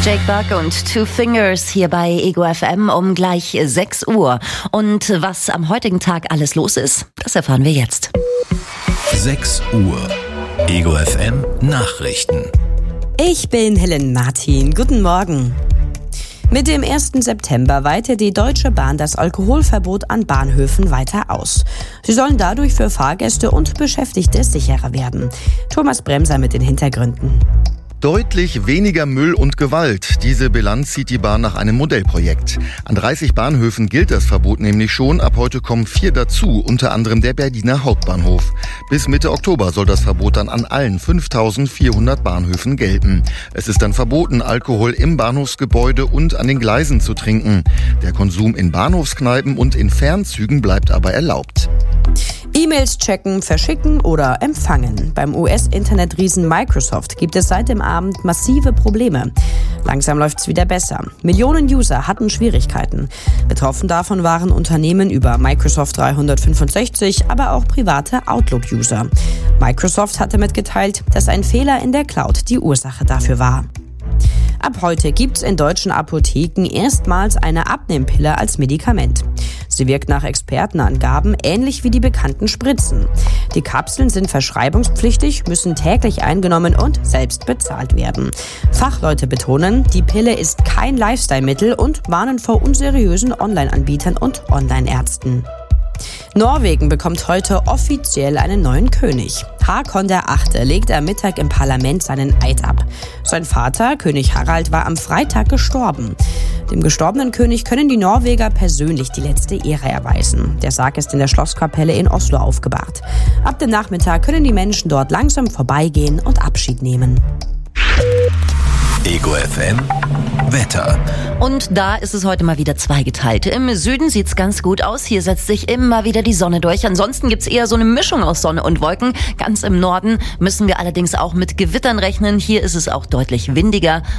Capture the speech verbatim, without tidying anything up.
Jake Buck und Two Fingers hier bei Ego F M um gleich sechs Uhr. Und was am heutigen Tag alles los ist, das erfahren wir jetzt. sechs Uhr. Ego F M Nachrichten. Ich bin Helen Martin. Guten Morgen. Mit dem ersten September weitet die Deutsche Bahn das Alkoholverbot an Bahnhöfen weiter aus. Sie sollen dadurch für Fahrgäste und Beschäftigte sicherer werden. Thomas Bremser mit den Hintergründen. Deutlich weniger Müll und Gewalt. Diese Bilanz zieht die Bahn nach einem Modellprojekt. An dreißig Bahnhöfen gilt das Verbot nämlich schon. Ab heute kommen vier dazu, unter anderem der Berliner Hauptbahnhof. Bis Mitte Oktober soll das Verbot dann an allen fünftausendvierhundert Bahnhöfen gelten. Es ist dann verboten, Alkohol im Bahnhofsgebäude und an den Gleisen zu trinken. Der Konsum in Bahnhofskneipen und in Fernzügen bleibt aber erlaubt. E-Mails checken, verschicken oder empfangen. Beim U S-Internetriesen Microsoft gibt es seit dem Abend massive Probleme. Langsam läuft's wieder besser. Millionen User hatten Schwierigkeiten. Betroffen davon waren Unternehmen über Microsoft dreihundertfünfundsechzig, aber auch private Outlook-User. Microsoft hatte mitgeteilt, dass ein Fehler in der Cloud die Ursache dafür war. Ab heute gibt's in deutschen Apotheken erstmals eine Abnehmpille als Medikament. Sie wirkt nach Expertenangaben ähnlich wie die bekannten Spritzen. Die Kapseln sind verschreibungspflichtig, müssen täglich eingenommen und selbst bezahlt werden. Fachleute betonen, die Pille ist kein Lifestyle-Mittel und warnen vor unseriösen Online-Anbietern und Online-Ärzten. Norwegen bekommt heute offiziell einen neuen König. Håkon der Achte legt am Mittag im Parlament seinen Eid ab. Sein Vater, König Harald, war am Freitag gestorben. Dem gestorbenen König können die Norweger persönlich die letzte Ehre erweisen. Der Sarg ist in der Schlosskapelle in Oslo aufgebahrt. Ab dem Nachmittag können die Menschen dort langsam vorbeigehen und Abschied nehmen. Ego F M Wetter. Und da ist es heute mal wieder zweigeteilt. Im Süden sieht's ganz gut aus. Hier setzt sich immer wieder die Sonne durch. Ansonsten gibt's eher so eine Mischung aus Sonne und Wolken. Ganz im Norden müssen wir allerdings auch mit Gewittern rechnen. Hier ist es auch deutlich windiger